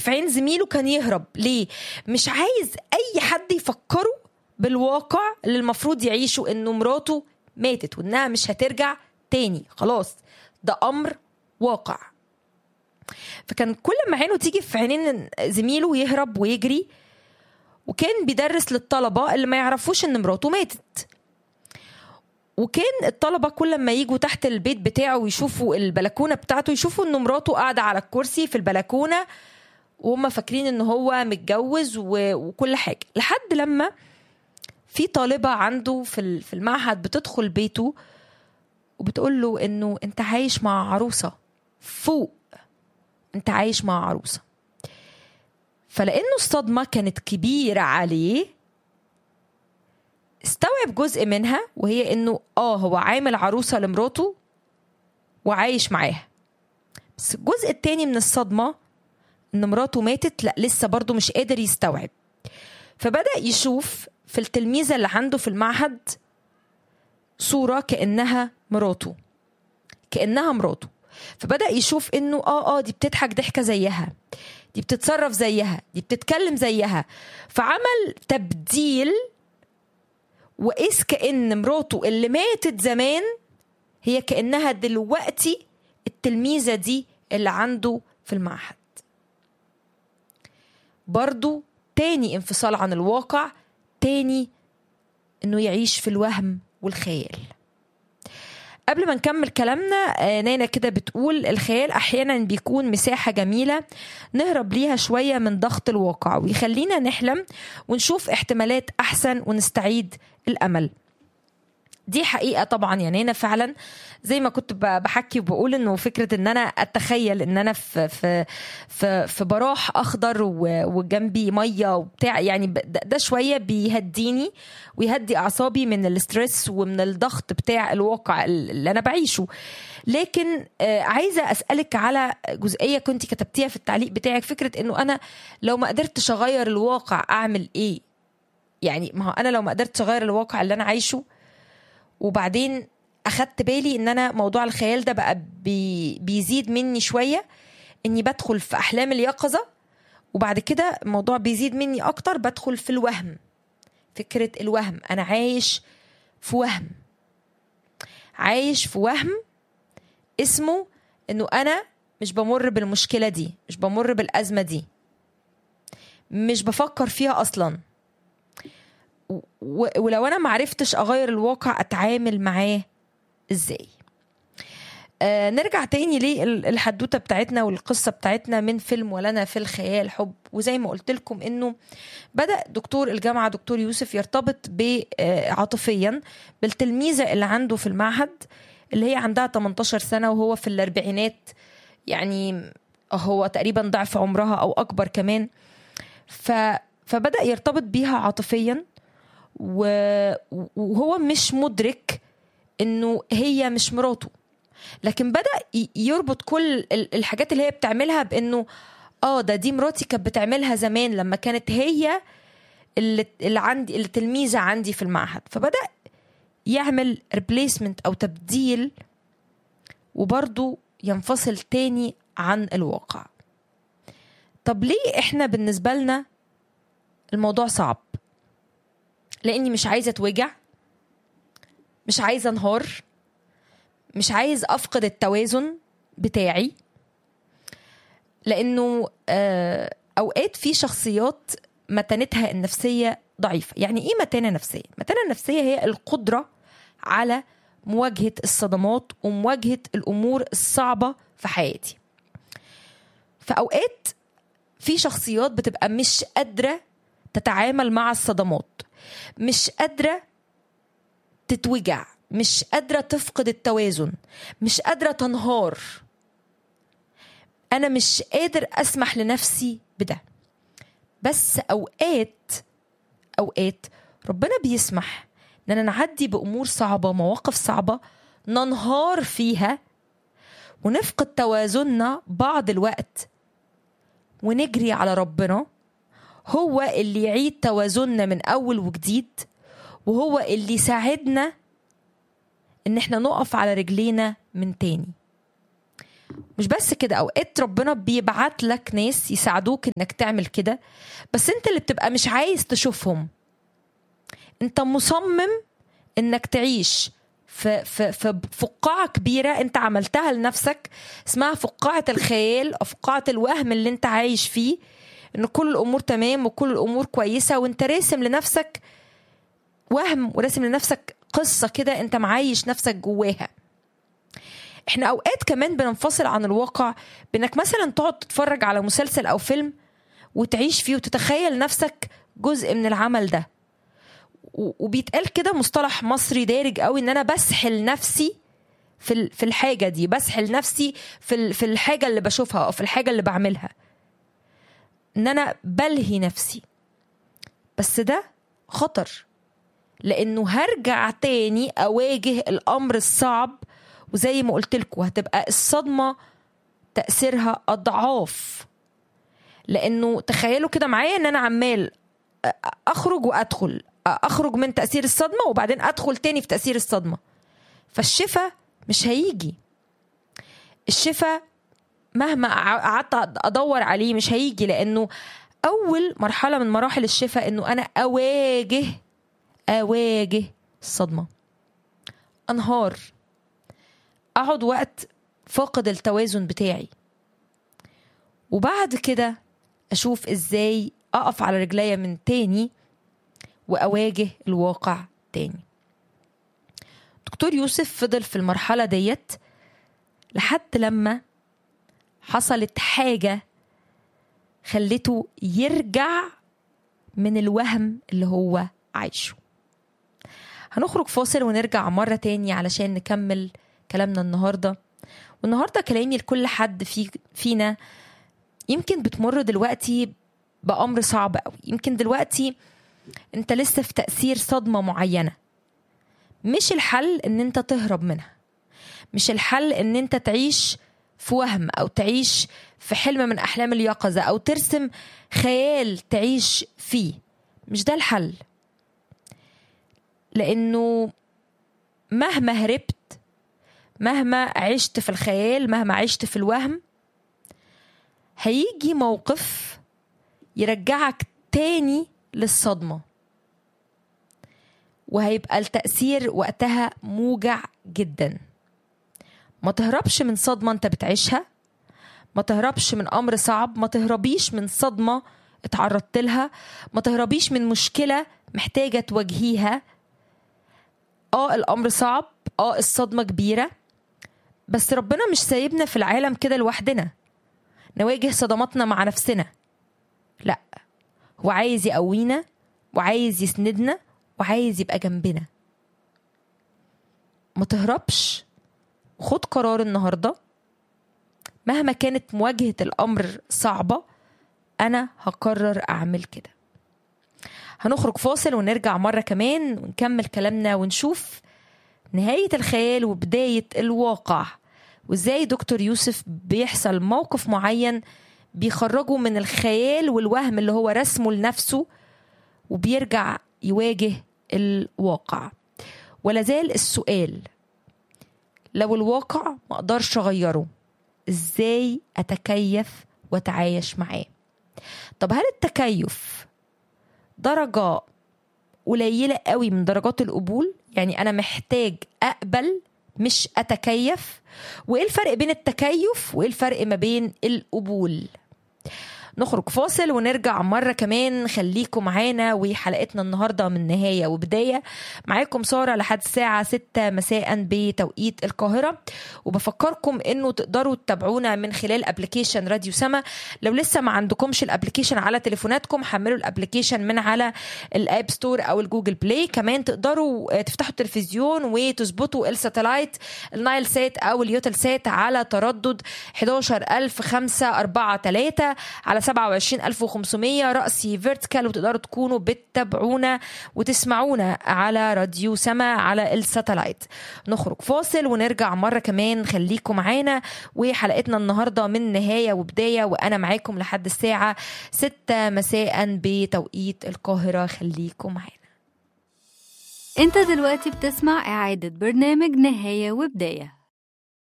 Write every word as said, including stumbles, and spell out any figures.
في عين زميله كان يهرب ليه؟ مش عايز اي حد يفكره بالواقع اللي المفروض يعيشه، انه مراته ماتت وانها مش هترجع تاني، خلاص ده امر واقع. فكان كل ما عينه تيجي في عينين زميله يهرب ويجري. وكان بيدرس للطلبة اللي ما يعرفوش ان مراته ماتت، وكان الطلبة كل ما يجوا تحت البيت بتاعه ويشوفوا البلكونة بتاعته يشوفوا ان مراته قاعدة على الكرسي في البلكونة، وهم فاكرين ان هو متجوز وكل حاجة. لحد لما في طالبة عنده في المعهد بتدخل بيته وبتقول له انه انت عايش مع عروسة فوق، انت عايش مع عروسة. فلانه الصدمة كانت كبيرة عليه استوعب جزء منها، وهي انه اه هو عامل عروسة لمراته وعايش معاها، بس الجزء التاني من الصدمة ان مراته ماتت لا لسه برضو مش قادر يستوعب. فبدأ يشوف في التلميذة اللي عنده في المعهد صورة كأنها مراته كأنها مراته فبدأ يشوف انه اه اه دي بتضحك ضحكة زيها، دي بتتصرف زيها، دي بتتكلم زيها. فعمل تبديل، وقيس كأن مراته اللي ماتت زمان هي كأنها دلوقتي التلميذة دي اللي عنده في المعهد. برضو تاني انفصال عن الواقع، تاني انه يعيش في الوهم والخيال. قبل ما نكمل كلامنا، نانا كده بتقول الخيال احيانا بيكون مساحة جميلة نهرب ليها شوية من ضغط الواقع ويخلينا نحلم ونشوف احتمالات احسن ونستعيد الامل. دي حقيقة طبعا يا نانا، فعلا زي ما كنت بحكي وبقول انه فكرة ان انا اتخيل ان انا في في في, في براح اخضر وجنبي مية وبتاع، يعني ده شوية بيهديني ويهدي اعصابي من الاسترس ومن الضغط بتاع الواقع اللي انا بعيشه. لكن عايزة اسألك على جزئية كنت كتبتيها في التعليق بتاعك، فكرة انه انا لو ما قدرتش اغير الواقع اعمل ايه؟ يعني ما هو انا لو ما قدرتش اغير الواقع اللي انا عايشه، وبعدين أخدت بالي إن أنا موضوع الخيال ده بقى بي بيزيد مني شوية، إني بدخل في أحلام اليقظة، وبعد كده الموضوع بيزيد مني أكتر بدخل في الوهم. فكرة الوهم، أنا عايش في وهم عايش في وهم اسمه إنه أنا مش بمر بالمشكلة دي، مش بمر بالأزمة دي، مش بفكر فيها أصلاً. ولو أنا معرفتش أغير الواقع أتعامل معاه إزاي؟ آه نرجع تاني للحدوتة بتاعتنا والقصة بتاعتنا من فيلم ولنا في الخيال حب. وزي ما قلت لكم إنه بدأ دكتور الجامعة دكتور يوسف يرتبط عاطفيا بالتلميذة اللي عنده في المعهد اللي هي عندها ثمانية عشر سنة وهو في الأربعينات، يعني هو تقريبا ضعف عمرها أو أكبر كمان. ف فبدأ يرتبط بيها عاطفيا، وهو مش مدرك انه هي مش مراته، لكن بدأ يربط كل الحاجات اللي هي بتعملها بانه اه ده دي مراتي كانت بتعملها زمان لما كانت هي اللي, اللي عندي اللي تلميذة عندي في المعهد. فبدأ يعمل replacement او تبديل، وبرضو ينفصل تاني عن الواقع. طب ليه احنا بالنسبة لنا الموضوع صعب؟ لاني مش عايزة اتوجع، مش عايزة انهار، مش عايز افقد التوازن بتاعي. لانه اوقات في شخصيات متانتها النفسية ضعيفة. يعني ايه متانة نفسية؟ متانة نفسية هي القدرة على مواجهة الصدمات ومواجهة الامور الصعبة في حياتي. فاوقات في شخصيات بتبقى مش قادرة تتعامل مع الصدمات، مش قادرة تتوجع، مش قادرة تفقد التوازن، مش قادرة تنهار. أنا مش قادر أسمح لنفسي بده. بس أوقات أوقات ربنا بيسمح إننا نعدي بأمور صعبة، مواقف صعبة ننهار فيها ونفقد توازننا بعض الوقت، ونجري على ربنا هو اللي يعيد توازننا من أول وجديد، وهو اللي يساعدنا إن احنا نقف على رجلينا من تاني. مش بس كده، اوقات ربنا بيبعت لك ناس يساعدوك انك تعمل كده، بس انت اللي بتبقى مش عايز تشوفهم. انت مصمم انك تعيش في في في فقاعة كبيرة انت عملتها لنفسك، اسمها فقاعة الخيال او فقاعة الوهم اللي انت عايش فيه، ان كل الامور تمام وكل الامور كويسة، وانت راسم لنفسك وهم وراسم لنفسك قصة كده انت معايش نفسك جواها. احنا اوقات كمان بننفصل عن الواقع بانك مثلا تقعد تتفرج على مسلسل او فيلم وتعيش فيه وتتخيل نفسك جزء من العمل ده، وبيتقال كده مصطلح مصري دارج قوي ان انا بسحل نفسي في في الحاجه دي، بسحل نفسي في في الحاجه اللي بشوفها او في الحاجه اللي بعملها، ان انا بلهي نفسي. بس ده خطر، لانه هرجع تاني اواجه الامر الصعب، وزي ما قلت لكم هتبقى الصدمه تاثيرها اضعاف. لانه تخيلوا كده معايا ان انا عمال اخرج وادخل، اخرج من تأثير الصدمة وبعدين ادخل تاني في تأثير الصدمة، فالشفاء مش هيجي. الشفاء مهما قعدت ادور عليه مش هيجي، لانه اول مرحلة من مراحل الشفاء انه انا اواجه اواجه الصدمة، انهار، اقعد وقت فاقد التوازن بتاعي، وبعد كده اشوف ازاي اقف على رجليا من تاني وأواجه الواقع تاني. دكتور يوسف فضل في المرحلة ديت لحد لما حصلت حاجة خلته يرجع من الوهم اللي هو عايشه. هنخرج فاصل ونرجع مرة تاني علشان نكمل كلامنا النهاردة. والنهاردة كلامي لكل حد في فينا يمكن بتمر دلوقتي بأمر صعب قوي، يمكن دلوقتي انت لسه في تأثير صدمة معينة. مش الحل ان انت تهرب منها، مش الحل ان انت تعيش في وهم او تعيش في حلم من احلام اليقظة او ترسم خيال تعيش فيه، مش ده الحل. لانه مهما هربت، مهما عشت في الخيال، مهما عشت في الوهم، هيجي موقف يرجعك تاني للصدمة، وهيبقى التأثير وقتها موجع جدا. ما تهربش من صدمة انت بتعيشها، ما تهربش من أمر صعب، ما تهربيش من صدمة اتعرضت لها، ما تهربيش من مشكلة محتاجة تواجهيها. اه الأمر صعب، اه الصدمة كبيرة، بس ربنا مش سايبنا في العالم كده لوحدنا نواجه صدماتنا مع نفسنا. لا، هو عايز يقوينا وعايز يسندنا وعايز يبقى جنبنا. ما تهربش، خد قرار النهاردة مهما كانت مواجهة الأمر صعبة، أنا هقرر أعمل كده. هنخرج فاصل ونرجع مرة كمان ونكمل كلامنا ونشوف نهاية الخيال وبداية الواقع، وإزاي دكتور يوسف بيحصل موقف معين بيخرجه من الخيال والوهم اللي هو رسمه لنفسه وبيرجع يواجه الواقع. ولازال السؤال، لو الواقع ما اقدرش اغيره، ازاي اتكيف واتعايش معاه؟ طب هل التكيف درجة قليلة قوي من درجات القبول؟ يعني انا محتاج اقبل مش اتكيف؟ وايه الفرق بين التكيف وايه الفرق ما بين القبول؟ نخرج فاصل ونرجع مرة كمان. خليكم معانا، وحلقتنا النهاردة من نهاية وبداية. معاكم سارة لحد الساعة ستة مساء بتوقيت القاهرة، وبفكركم انه تقدروا تتابعونا من خلال ابليكيشن راديو سما. لو لسه ما عندكمش الابليكيشن على تليفوناتكم، حملوا الابليكيشن من على الاب ستور او الجوجل بلاي. كمان تقدروا تفتحوا التلفزيون وتظبطوا الساتلايت النايل سات او اليوتل سات على تردد حداشر ألف وخمسة أربعة ثلاثة على سبعة وعشرين ألف وخمسمية رأسي فيرتيكال، وتقدروا تكونوا بتتابعونا وتسمعونا على راديو سما على الساتلايت. نخرج فاصل ونرجع مرة كمان. خليكم معانا، وحلقتنا النهاردة من نهاية وبداية، وأنا معاكم لحد الساعة ستة مساء بتوقيت القاهرة. خليكم معانا. انت دلوقتي بتسمع إعادة برنامج نهاية وبداية.